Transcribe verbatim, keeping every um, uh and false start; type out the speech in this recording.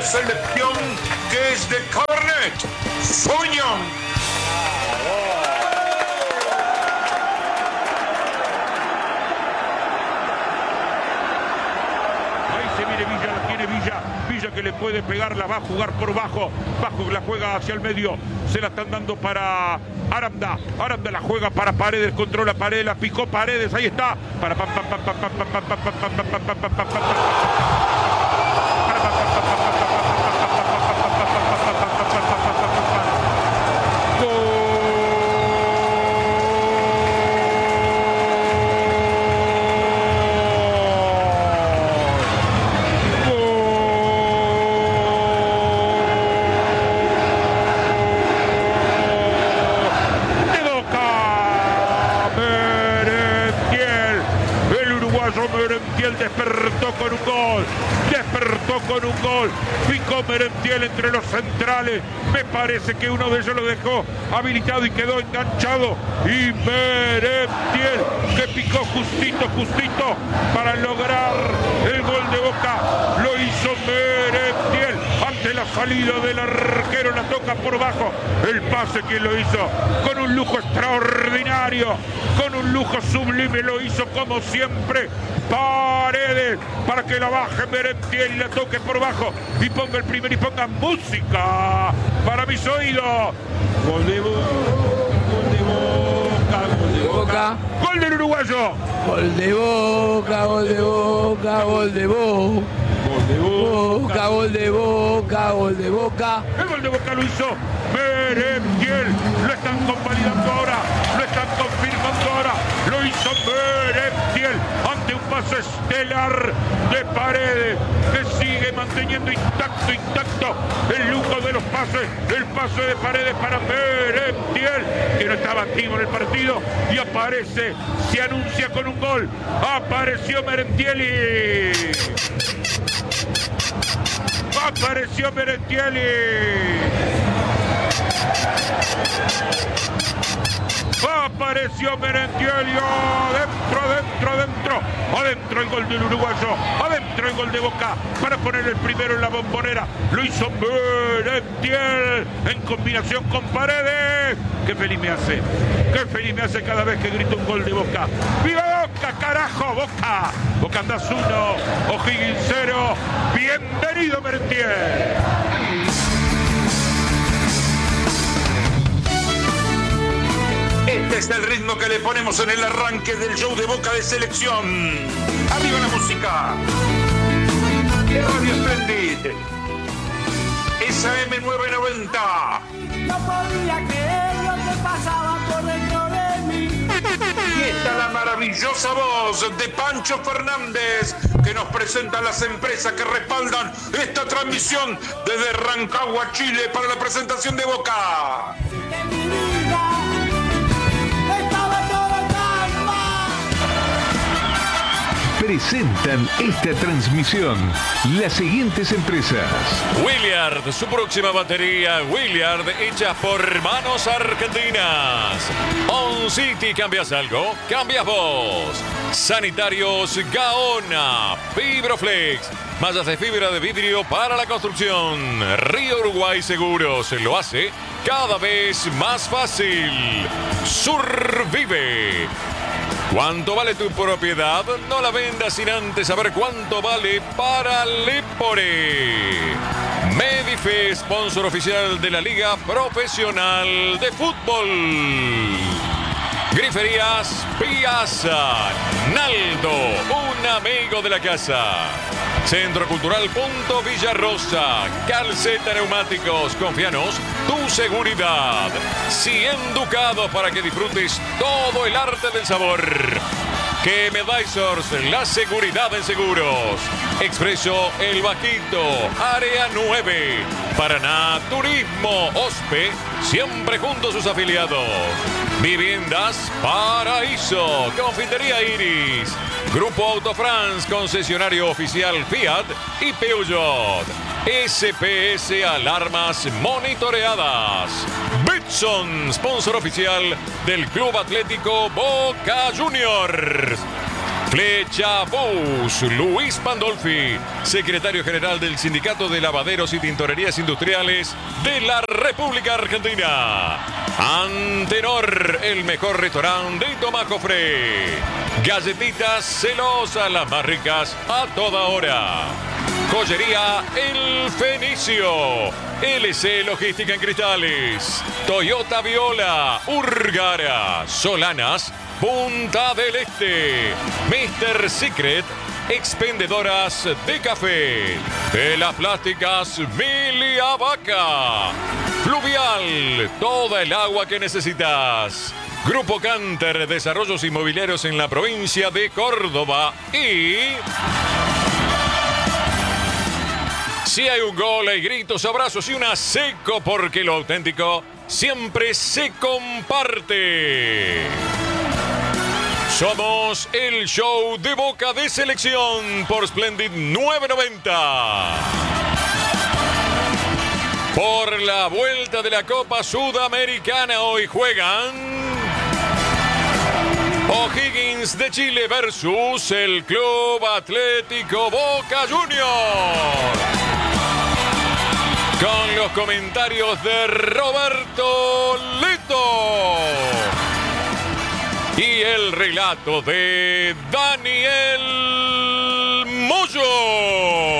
de selección que es de Cabernet Sauvignon. Ahí se viene Villa, la tiene Villa. Villa que le puede pegar, la va a jugar por bajo. Bajo la juega hacia el medio. Se la están dando para Aranda. Aranda la juega para Paredes. Controla Paredes. La picó Paredes. Ahí está. Para pam pam pam pam pam pam pam pam pam pam pam pam pam pam. Merentiel despertó con un gol, despertó con un gol, picó Merentiel entre los centrales, me parece que uno de ellos lo dejó habilitado y quedó enganchado, y Merentiel que picó justito, justito para lograr el gol de Boca, lo hizo Merentiel ante la salida del arquero, la toca por bajo, el pase que lo hizo con un lujo extraordinario, con un lujo sublime, lo hizo como siempre Paredes para que la baje Merentiel y la toque por bajo y ponga el primer y ponga música para mis oídos. Gol de Boca, gol de Boca, gol de Boca, gol del uruguayo. Gol de Boca, gol de Boca, gol de Boca. Gol de Boca, gol de Boca, gol de Boca. El gol de Boca lo hizo Merentiel. Lo están convalidando ahora, lo están confirmando ahora. Lo hizo Merentiel ante un pase estelar de Paredes que sigue manteniendo intacto, intacto el lujo de los pases. El pase de Paredes para Merentiel, que no estaba activo en el partido y aparece, se anuncia con un gol. Apareció Merentiel y... Apareció Merentiel Apareció Merentiel y adentro, adentro, adentro. Adentro el gol del uruguayo. Adentro el gol de Boca para poner el primero en la bombonera. Lo hizo Merentiel en combinación con Paredes. Qué feliz me hace. Qué feliz me hace cada vez que grito un gol de Boca. ¡Viva Boca, carajo! Boca. Boca andás uno. O'Higgins cero. Bienvenido Merentiel. Este es el ritmo que le ponemos en el arranque del show de Boca de Selección. ¡Arriba la música! De Radio Splendid. S M nueve noventa. No podía creer lo que pasaba por dentro de mí. Y está la maravillosa voz de Pancho Fernández, que nos presenta las empresas que respaldan esta transmisión desde Rancagua, Chile, para la presentación de Boca. De mi vida estaba todo tan mal. Presentan esta transmisión las siguientes empresas. Williard, su próxima batería Williard hecha por manos argentinas. On City, ¿cambias algo? Cambias vos. Sanitarios Gaona, Fibroflex, mallas de fibra de vidrio para la construcción. Río Uruguay Seguros lo hace cada vez más fácil. Survive. ¿Cuánto vale tu propiedad? No la vendas sin antes saber cuánto vale para Lepore. Medife, sponsor oficial de la Liga Profesional de Fútbol. Griferías Piazza. Naldo, un amigo de la casa. Centro Cultural Punto Villarrosa. Calceta Neumáticos. Confianos tu seguridad. cien ducados para que disfrutes todo el arte del sabor. Que Medicers, la seguridad en seguros. Expreso El Bajito, Área nueve. Paraná Turismo, Ospe, siempre junto a sus afiliados. Viviendas Paraíso, Confitería Iris. Grupo Autofrance, concesionario oficial Fiat y Peugeot. S P S Alarmas Monitoreadas. Bitson, sponsor oficial del Club Atlético Boca Juniors. Flecha Bus, Luis Pandolfi, secretario general del Sindicato de Lavaderos y Tintorerías Industriales de la República Argentina. Antenor, el mejor restaurante de Tomajofre. Galletitas Celosas, las más ricas a toda hora. Joyería El Fenicio, L C Logística en Cristales, Toyota Viola, Urgara, Solanas, Punta del Este, mister Secret, expendedoras de café, de las plásticas Milia Vaca, Fluvial, toda el agua que necesitas. Grupo Canter, desarrollos inmobiliarios en la provincia de Córdoba y... Si hay un gol, hay gritos, abrazos y una seco, porque lo auténtico siempre se comparte. Somos el show de Boca de Selección por Splendid novecientos noventa. Por la vuelta de la Copa Sudamericana hoy juegan O'Higgins de Chile versus el Club Atlético Boca Juniors. Con los comentarios de Roberto Lito y el relato de Daniel Moyo.